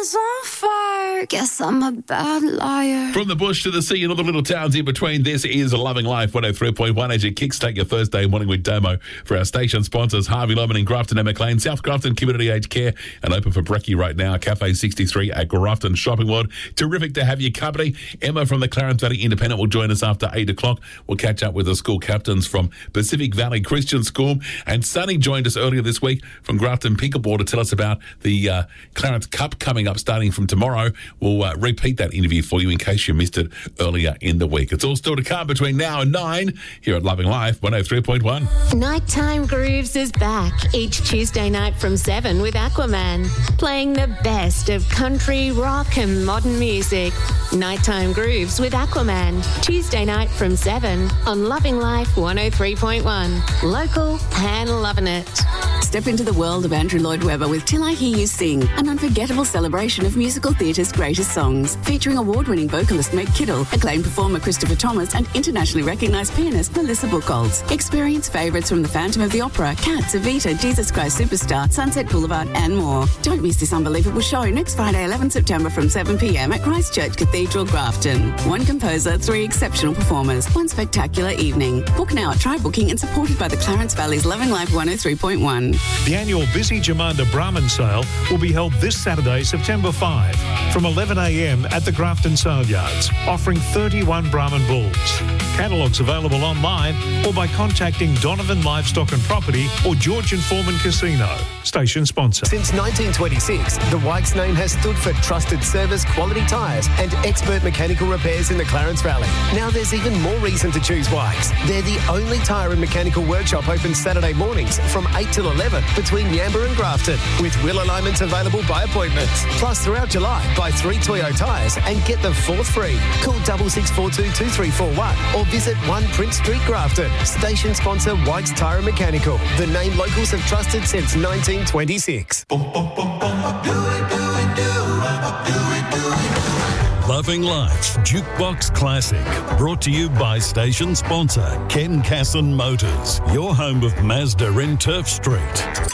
is on fire. Guess I'm a bad liar. From the bush to the sea and all the little towns in between, this is Loving Life 103.1 as you kickstart your Thursday morning with Domo for our station sponsors, Harvey Lemon in Grafton and McLean, South Grafton Community Aged Care, and open for brekkie right now, Cafe 63 at Grafton Shopping World. Terrific to have your company. Emma from the Clarence Valley Independent will join us after 8 o'clock. We'll catch up with the school captains from Pacific Valley Christian School, and Sunny joined us earlier this week from Grafton Pickleball to tell us about the Clarence Cup coming up starting from tomorrow. We'll repeat that interview for you in case you missed it earlier in the week. It's all still to come between now and 9 here at Loving Life 103.1. Nighttime Grooves is back each Tuesday night from 7 with Aquaman, playing the best of country, rock and modern music. Nighttime Grooves with Aquaman, Tuesday night from 7 on Loving Life 103.1. Local and loving it. Step into the world of Andrew Lloyd Webber with Till I Hear You Sing, an unforgettable celebration of musical theatre's greatest songs, featuring award-winning vocalist Meg Kittle, acclaimed performer Christopher Thomas, and internationally recognised pianist Melissa Buchholz. Experience favourites from The Phantom of the Opera, Cats, Evita, Jesus Christ Superstar, Sunset Boulevard, and more. Don't miss this unbelievable show next Friday, 11 September from 7 p.m. at Christchurch Cathedral, Grafton. One composer, 3 exceptional performers, one spectacular evening. Book now at Try Booking and supported by the Clarence Valley's Loving Life 103.1. The annual Busy Jamanda Brahman sale will be held this Saturday, September 5, from 11 a.m. at the Grafton Sale Yards, offering 31 Brahman bulls. Catalogues available online or by contacting Donovan Livestock and Property or George and Foreman Casino. Station sponsor. Since 1926, the Wykes name has stood for trusted service, quality tyres and expert mechanical repairs in the Clarence Valley. Now there's even more reason to choose Wykes. They're the only tyre and mechanical workshop open Saturday mornings from 8 till 11 between Yamba and Grafton, with wheel alignments available by appointment. Plus, throughout July, buy 3 Toyo tyres and get the 4th free. Call 6642 2341 or visit 1 Prince Street, Grafton. Station sponsor Wykes Tyre and Mechanical. The name locals have trusted since 1926. Loving Life's Jukebox Classic, brought to you by station sponsor Ken Casson Motors, your home of Mazda in Turf Street.